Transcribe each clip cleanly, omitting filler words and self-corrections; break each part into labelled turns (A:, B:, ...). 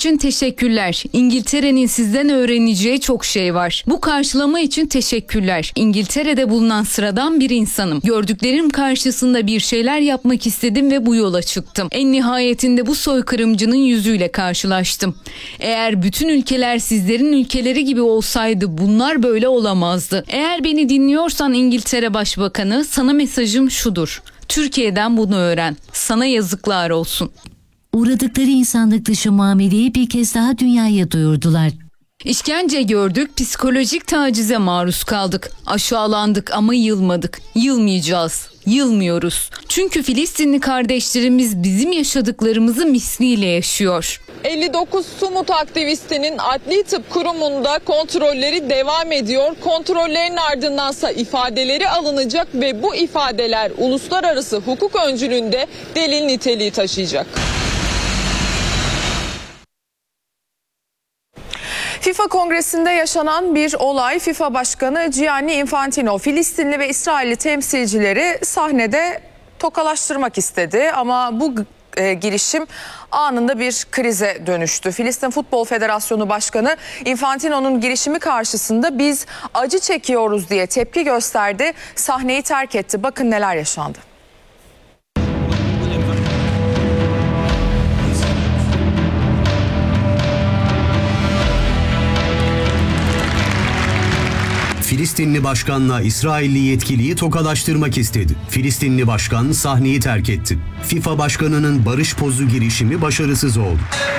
A: için teşekkürler. İngiltere'nin sizden öğreneceği çok şey var. Bu karşılama için teşekkürler. İngiltere'de bulunan sıradan bir insanım. Gördüklerim karşısında bir şeyler yapmak istedim ve bu yola çıktım. En nihayetinde bu soykırımcının yüzüyle karşılaştım. Eğer bütün ülkeler sizlerin ülkeleri gibi olsaydı bunlar böyle olamazdı. Eğer beni dinliyorsan İngiltere Başbakanı, sana mesajım şudur. Türkiye'den bunu öğren. Sana yazıklar olsun.
B: Uğradıkları insanlık dışı muameleyi bir kez daha dünyaya duyurdular.
A: İşkence gördük, psikolojik tacize maruz kaldık. Aşağılandık ama yılmadık. Yılmayacağız. Yılmıyoruz. Çünkü Filistinli kardeşlerimiz bizim yaşadıklarımızı misliyle yaşıyor.
C: 59 Sumut aktivistinin Adli Tıp Kurumu'nda kontrolleri devam ediyor. Kontrollerin ardındansa ifadeleri alınacak ve bu ifadeler uluslararası hukuk öncülüğünde delil niteliği taşıyacak. FIFA Kongresi'nde yaşanan bir olay. FIFA Başkanı Gianni Infantino, Filistinli ve İsrailli temsilcileri sahnede tokalaştırmak istedi. Ama bu girişim anında bir krize dönüştü. Filistin Futbol Federasyonu Başkanı Infantino'nun girişimi karşısında biz acı çekiyoruz diye tepki gösterdi. Sahneyi terk etti. Bakın neler yaşandı.
D: Filistinli başkanla İsrailli yetkiliyi tokalaştırmak istedi. Filistinli başkan sahneyi terk etti. FIFA başkanının barış pozu girişimi başarısız oldu.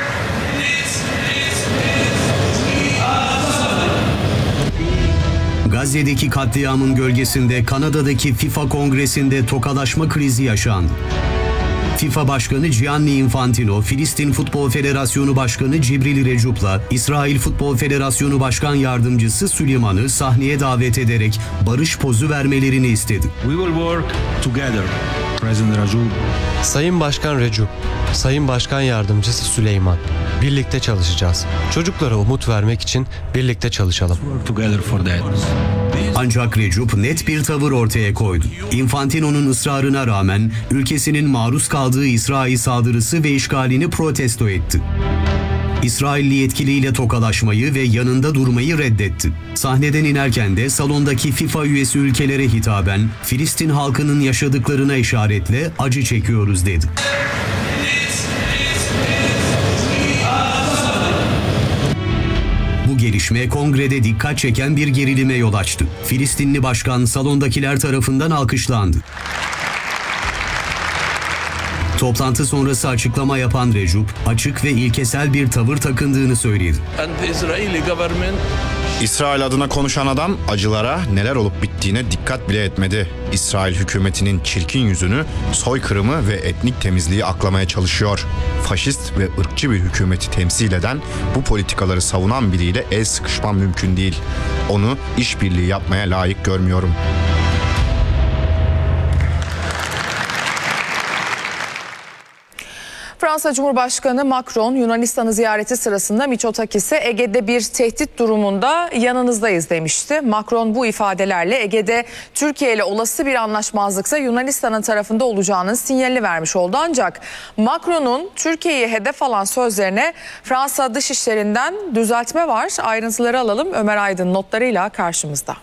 D: Gazze'deki katliamın gölgesinde Kanada'daki FIFA Kongresi'nde tokalaşma krizi yaşandı. FIFA Başkanı Gianni Infantino, Filistin Futbol Federasyonu Başkanı Cibril Recup'la İsrail Futbol Federasyonu Başkan Yardımcısı Süleyman'ı sahneye davet ederek barış pozu vermelerini istedi.
E: We will work together, President Recup.
F: Sayın Başkan Recup, Sayın Başkan Yardımcısı Süleyman, birlikte çalışacağız. Çocuklara umut vermek için birlikte çalışalım.
E: Together for that.
D: Ancak Recup net bir tavır ortaya koydu. Infantino'nun ısrarına rağmen ülkesinin maruz kaldığı İsrail saldırısı ve işgalini protesto etti. İsrailli yetkiliyle tokalaşmayı ve yanında durmayı reddetti. Sahneden inerken de salondaki FIFA üyesi ülkelere hitaben Filistin halkının yaşadıklarına işaretle acı çekiyoruz dedi. Bu gelişme kongrede dikkat çeken bir gerilime yol açtı. Filistinli başkan salondakiler tarafından alkışlandı. Toplantı sonrası açıklama yapan Recup, açık ve ilkesel bir tavır takındığını söyledi.
G: İsrail adına konuşan adam acılara neler olup bittiğine dikkat bile etmedi. İsrail hükümetinin çirkin yüzünü, soykırımı ve etnik temizliği aklamaya çalışıyor. Faşist ve ırkçı bir hükümeti temsil eden, bu politikaları savunan biriyle el sıkışmam mümkün değil. Onu işbirliği yapmaya layık görmüyorum.
C: Fransa Cumhurbaşkanı Macron Yunanistan'ı ziyareti sırasında Mitsotakis'e Ege'de bir tehdit durumunda yanınızdayız demişti. Macron bu ifadelerle Ege'de Türkiye ile olası bir anlaşmazlıksa Yunanistan'ın tarafında olacağının sinyalini vermiş oldu. Ancak Macron'un Türkiye'yi hedef alan sözlerine Fransa Dışişleri'nden düzeltme var. Ayrıntıları alalım. Ömer Aydın notlarıyla karşımızda.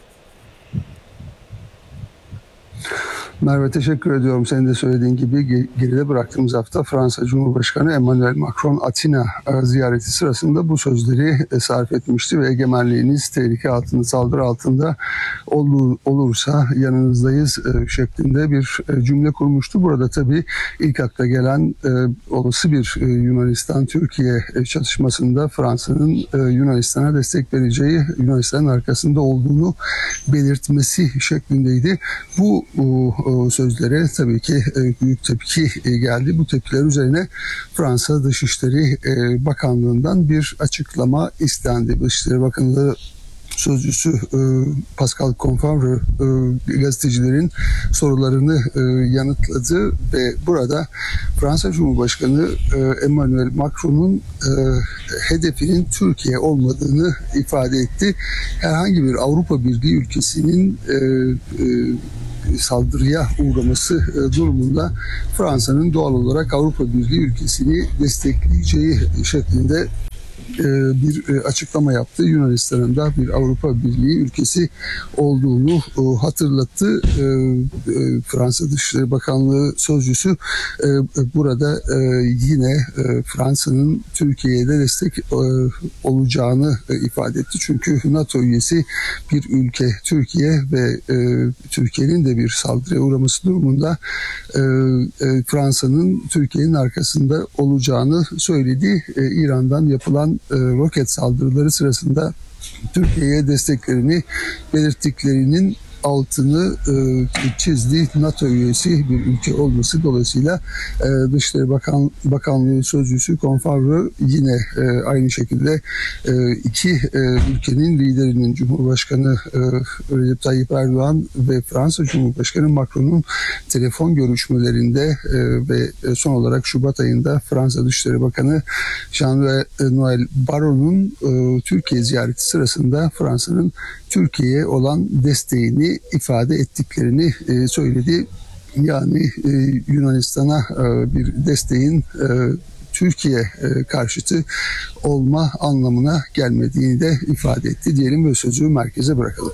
H: Merve, teşekkür ediyorum. Senin de söylediğin gibi geride bıraktığımız hafta Fransa Cumhurbaşkanı Emmanuel Macron Atina ziyareti sırasında bu sözleri sarf etmişti ve egemenliğiniz tehlike altında, saldırı altında olursa yanınızdayız şeklinde bir cümle kurmuştu. Burada tabii ilk akla gelen olası bir Yunanistan-Türkiye çatışmasında Fransa'nın Yunanistan'a destek vereceği, Yunanistan'ın arkasında olduğunu belirtmesi şeklindeydi. Bu sözlere tabii ki büyük tepki geldi. Bu tepkiler üzerine Fransa Dışişleri Bakanlığı'ndan bir açıklama istendi. Dışişleri Bakanlığı Sözcüsü Pascal Confavre gazetecilerin sorularını yanıtladı ve burada Fransa Cumhurbaşkanı Emmanuel Macron'un hedefinin Türkiye olmadığını ifade etti. Herhangi bir Avrupa Birliği ülkesinin saldırıya uğraması durumunda Fransa'nın doğal olarak Avrupa Birliği ülkesini destekleyeceği şeklinde bir açıklama yaptı. Yunanistan'ın da bir Avrupa Birliği ülkesi olduğunu hatırlattı. Fransa Dışişleri Bakanlığı sözcüsü burada yine Fransa'nın Türkiye'ye de destek olacağını ifade etti. Çünkü NATO üyesi bir ülke Türkiye ve Türkiye'nin de bir saldırıya uğraması durumunda Fransa'nın Türkiye'nin arkasında olacağını söyledi. İran'dan yapılan roket saldırıları sırasında Türkiye'ye desteklerini belirttiklerinin altını çizdi. NATO üyesi bir ülke olması dolayısıyla Dışişleri Bakanlığı sözcüsü Confavro yine aynı şekilde iki ülkenin liderinin Cumhurbaşkanı Recep Tayyip Erdoğan ve Fransa Cumhurbaşkanı Macron'un telefon görüşmelerinde ve son olarak Şubat ayında Fransa Dışişleri Bakanı Jean-Noël Barrot'un Türkiye ziyareti sırasında Fransa'nın Türkiye'ye olan desteğini ifade ettiklerini söyledi. Yani Yunanistan'a bir desteğin Türkiye karşıtı olma anlamına gelmediğini de ifade etti diyelim ve sözü merkeze bırakalım.